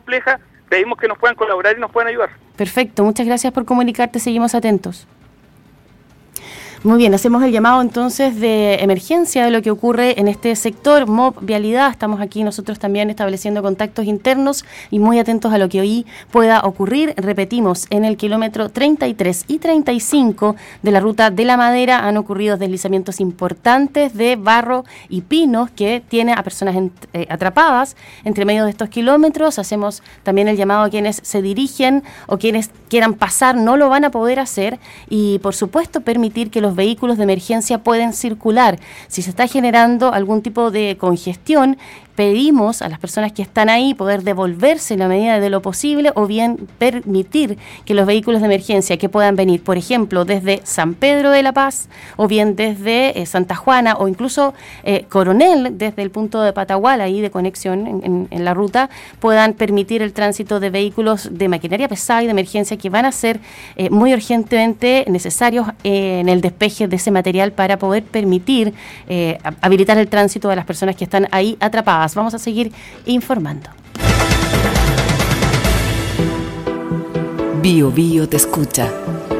compleja, pedimos que nos puedan colaborar y nos puedan ayudar. Perfecto, muchas gracias por comunicarte, seguimos atentos. Muy bien, hacemos el llamado entonces de emergencia de lo que ocurre en este sector, MOB Vialidad. Estamos aquí nosotros también estableciendo contactos internos y muy atentos a lo que hoy pueda ocurrir. Repetimos, en el kilómetro 33 y 35 de la ruta de la Madera han ocurrido deslizamientos importantes de barro y pinos que tiene a personas atrapadas entre medio de estos kilómetros. Hacemos también el llamado a quienes se dirigen o quienes quieran pasar, no lo van a poder hacer, y por supuesto permitir que los vehículos de emergencia pueden circular. Si se está generando algún tipo de congestión, pedimos a las personas que están ahí poder devolverse en la medida de lo posible o bien permitir que los vehículos de emergencia que puedan venir, por ejemplo, desde San Pedro de la Paz o bien desde Santa Juana o incluso Coronel, desde el punto de Patagual, ahí de conexión en la ruta, puedan permitir el tránsito de vehículos de maquinaria pesada y de emergencia que van a ser muy urgentemente necesarios en el despeje de ese material para poder permitir habilitar el tránsito de las personas que están ahí atrapadas. Vamos a seguir informando. Bio Bio te escucha.